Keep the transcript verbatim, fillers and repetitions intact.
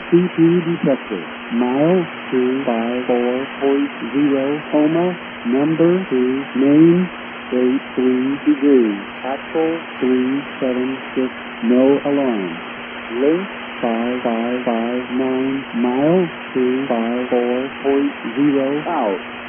C P detector. Mile two five four point zero, Homa, number two, main, eight three degrees. Actual three seven six, no alarm. Link five five five nine, mile two five four point zero, out.